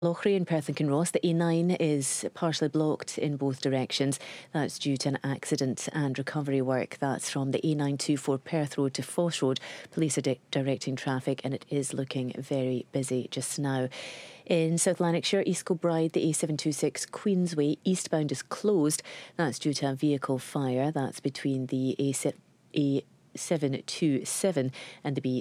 Lochray and Perth and Kinross, the A9 is partially blocked in both directions. That's due to an accident and recovery work. That's from the A924 Perth Road to Foss Road. Police are directing traffic and it is looking very busy just now. In South Lanarkshire, East Kilbride, the A726 Queensway eastbound is closed. That's due to a vehicle fire. That's between the A727 and the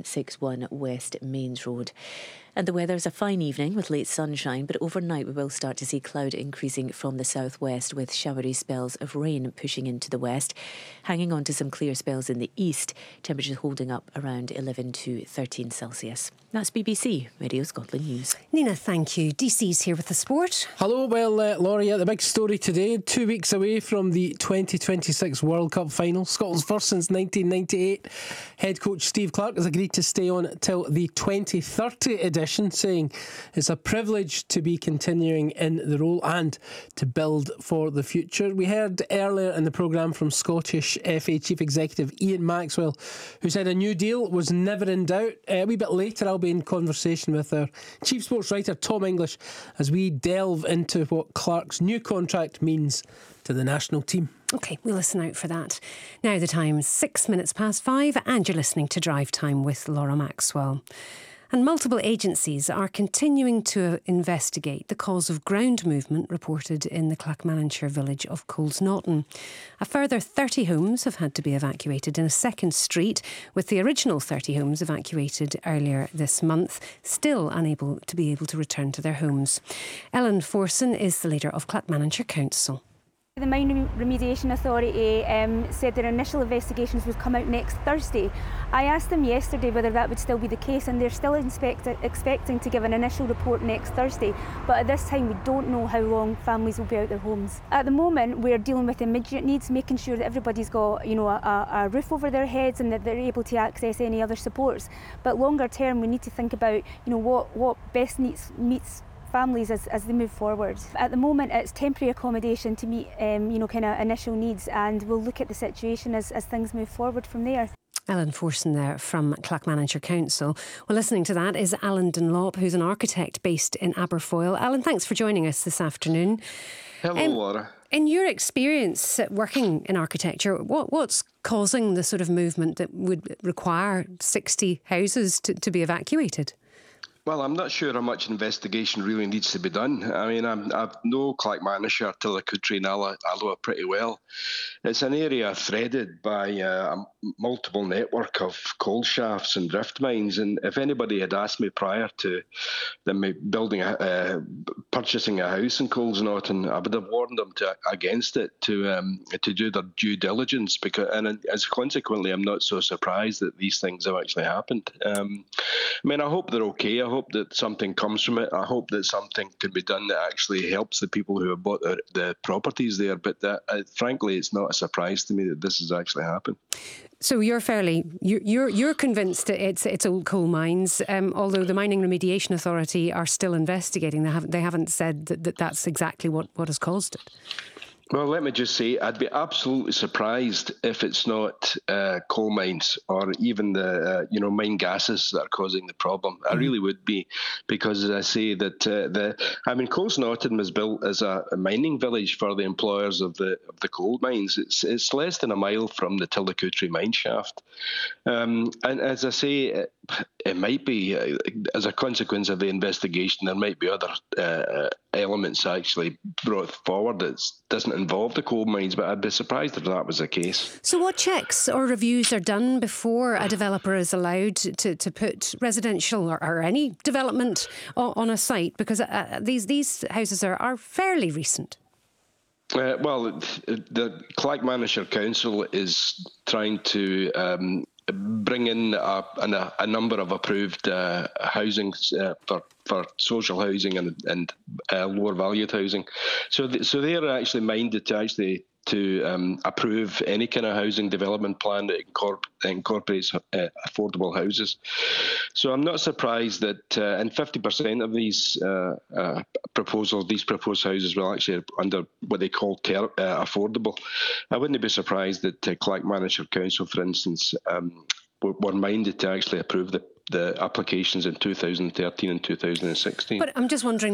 B761 West Mains Road. And the weather's a fine evening with late sunshine, but overnight we will start to see cloud increasing from the southwest with showery spells of rain pushing into the west, hanging on to some clear spells in the east, temperatures holding up around 11 to 13 Celsius. That's BBC Radio Scotland News. Nina, thank you. DC's here with the sport. Hello, well, Laurie, the big story today, 2 weeks away from the 2026 World Cup final, Scotland's first since 1998. Head coach Steve Clarke has agreed to stay on till the 2030 edition, saying it's a privilege to be continuing in the role and to build for the future. We heard earlier in the programme from Scottish FA Chief Executive Ian Maxwell, who said a new deal was never in doubt. A wee bit later I'll be in conversation with our Chief Sports Writer Tom English as we delve into what Clarke's new contract means to the national team. OK, we'll listen out for that. Now the time's 6 minutes past 5 and you're listening to Drive Time with Laura Maxwell. And multiple agencies are continuing to investigate the cause of ground movement reported in the Clackmannanshire village of Colesnaughton. A further 30 homes have had to be evacuated in a second street, with the original 30 homes evacuated earlier this month, still unable to return to their homes. Ellen Forson is the leader of Clackmannanshire Council. The Mine Remediation Authority said their initial investigations would come out next Thursday. I asked them yesterday whether that would still be the case, and they're still expecting to give an initial report next Thursday. But at this time we don't know how long families will be out their homes. At the moment we're dealing with immediate needs, making sure that everybody's got a roof over their heads and that they're able to access any other supports. But longer term we need to think about what best meets families as they move forward. At the moment it's temporary accommodation to meet kind of initial needs, and we'll look at the situation as things move forward from there. Ellen Forson there from Clackmannanshire Council. Well, listening to that is Alan Dunlop, who's an architect based in Aberfoyle. Alan, thanks for joining us this afternoon. Hello, Laura. In your experience working in architecture, what's causing the sort of movement that would require 60 houses to be evacuated? Well, I'm not sure how much investigation really needs to be done. I mean, I know Clackmannanshire, Tillicoultry and Alloa pretty well. It's an area threaded by a multiple network of coal shafts and drift mines. And if anybody had asked me prior to them purchasing a house in Colesnaughton, I would have warned them against it to do their due diligence. As consequently, I'm not so surprised that these things have actually happened. I mean, I hope they're okay. I hope that something comes from it. I hope that something can be done that actually helps the people who have bought the properties there. But frankly, it's not a surprise to me that this has actually happened. So you're convinced that it's old coal mines, although the Mining Remediation Authority are still investigating. They haven't said that that's exactly what has caused it. Well, let me just say, I'd be absolutely surprised if it's not coal mines or even the mine gases that are causing the problem. I really would be, because as I say that Colesnaughton was built as a mining village for the employers of the coal mines. It's less than a mile from the Tillicoultry mine shaft, and as I say, it might be as a consequence of the investigation. There might be other elements actually brought forward that doesn't involve the coal mines, but I'd be surprised if that was the case. So what checks or reviews are done before a developer is allowed to put residential or any development on a site? Because these houses are fairly recent. Well, the Clackmannanshire Council is trying to bring in a number of approved housing for social housing and lower valued housing. So they're actually minded to approve any kind of housing development plan that incorporates affordable houses. So I'm not surprised that and 50% of these proposed houses will actually under what they call affordable. I wouldn't be surprised that Clackmannanshire Council, for instance, were minded to actually approve the applications in 2013 and 2016. But I'm just wondering,